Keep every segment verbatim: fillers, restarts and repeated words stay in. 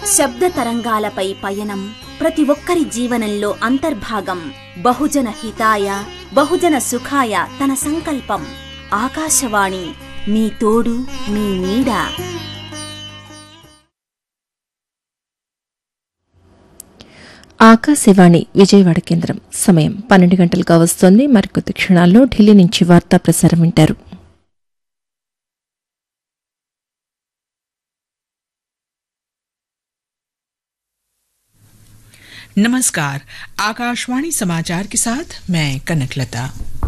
శబ్ద తరంగాలపై పయనం ప్రతి ఒక్కరి జీవనంలో అంతర్భాగం. బహుజన హితాయ బహుజన సుఖాయ తన సంకల్పం. ఆకాశవాణి మీ తోడు మీ నీడ. ఆకాశవాణి విజయవాడ కేంద్రం. సమయం పన్నెండు గంటలుగా వస్తోంది. మరికొద్ది క్షణాల్లో ఢిల్లీ నుంచి వార్తా ప్రసారం వింటారు. नमस्कार, आकाशवाणी समाचार के साथ मैं कनकलता।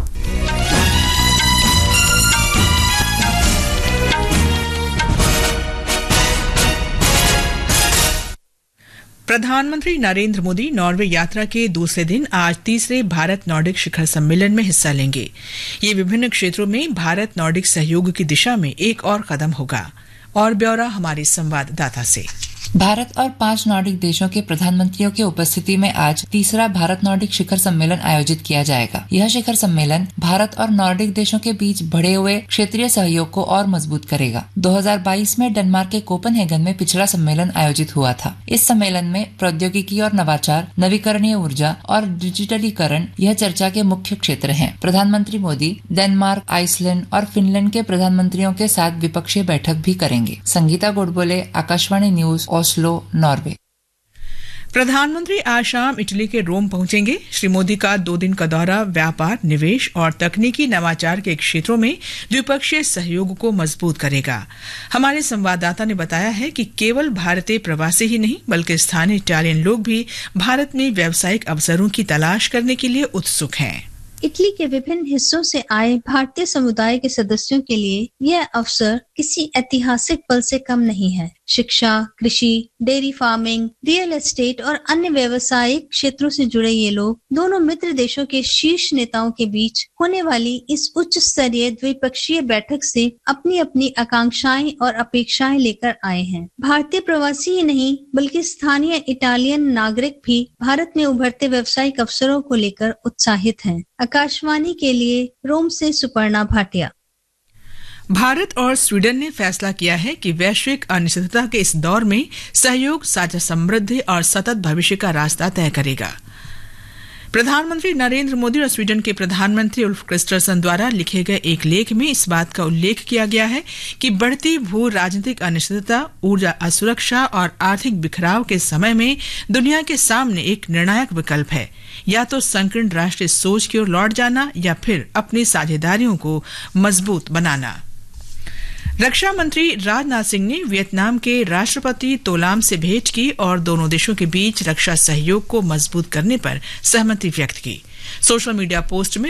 प्रधानमंत्री नरेंद्र मोदी नॉर्वे यात्रा के दूसरे दिन आज तीसरे भारत नॉर्डिक शिखर सम्मेलन में हिस्सा लेंगे। ये विभिन्न क्षेत्रों में भारत नॉर्डिक सहयोग की दिशा में एक और कदम होगा। और ब्यौरा हमारे संवाददाता से। भारत और पांच नॉर्डिक देशों के प्रधानमंत्रियों की उपस्थिति में आज तीसरा भारत नॉर्डिक शिखर सम्मेलन आयोजित किया जाएगा। यह शिखर सम्मेलन भारत और नॉर्डिक देशों के बीच बढ़े हुए क्षेत्रीय सहयोग को और मजबूत करेगा। दो हज़ार बाईस में डेनमार्क के कोपेनहेगन में पिछला सम्मेलन आयोजित हुआ था। इस सम्मेलन में प्रौद्योगिकी और नवाचार, नवीकरणीय ऊर्जा और डिजिटलीकरण यह चर्चा के मुख्य क्षेत्र हैं। प्रधानमंत्री मोदी डेनमार्क, आइसलैंड और फिनलैंड के प्रधानमंत्रियों के साथ द्विपक्षीय बैठक भी करेंगे। Sangeeta Godbole, Akashvani news, Oslo, Norway. प्रधानमंत्री आज शाम इटली के रोम पहुंचेंगे। श्री मोदी का दो दिन का दौरा व्यापार, निवेश और तकनीकी नवाचार के क्षेत्रों में द्विपक्षीय सहयोग को मजबूत करेगा। हमारे संवाददाता ने बताया है कि केवल भारतीय प्रवासी ही नहीं बल्कि स्थानीय इटालियन लोग भी भारत में व्यावसायिक अवसरों की तलाश करने के लिए उत्सुक हैं। इटली के विभिन्न हिस्सों से आए भारतीय समुदाय के सदस्यों के लिए यह अवसर किसी ऐतिहासिक पल से कम नहीं है। शिक्षा, कृषि, डेयरी फार्मिंग, रियल एस्टेट और अन्य व्यावसायिक क्षेत्रों से जुड़े ये लोग दोनों मित्र देशों के शीर्ष नेताओं के बीच होने वाली इस उच्च स्तरीय द्विपक्षीय बैठक से अपनी अपनी आकांक्षाएं और अपेक्षाएं लेकर आए हैं। भारतीय प्रवासी ही नहीं बल्कि स्थानीय इटालियन नागरिक भी भारत में उभरते व्यावसायिक अवसरों को लेकर उत्साहित हैं। आकाशवाणी के लिए रोम से सुपर्णा भाटिया। भारत और स्वीडन ने फैसला किया है कि वैश्विक अनिश्चितता के इस दौर में सहयोग साझा समृद्धि और सतत भविष्य का रास्ता तय करेगा। प्रधानमंत्री नरेंद्र मोदी और स्वीडन के प्रधानमंत्री उल्फ क्रिस्टरसन द्वारा लिखे गए एक लेख में इस बात का उल्लेख किया गया है कि बढ़ती भू राजनीतिक अनिश्चितता, ऊर्जा असुरक्षा और आर्थिक बिखराव के समय में दुनिया के सामने एक निर्णायक विकल्प है। या तो संकीर्ण राष्ट्रीय सोच की ओर लौट जाना या फिर अपनी साझेदारियों को मजबूत बनाना। रक्षा मंत्री राजनाथ सिंह ने वियतनाम के राष्ट्रपति तोलाम से भेंट की और दोनों देशों के बीच रक्षा सहयोग को मजबूत करने पर सहमति व्यक्त की। सोशल मीडिया पोस्ट में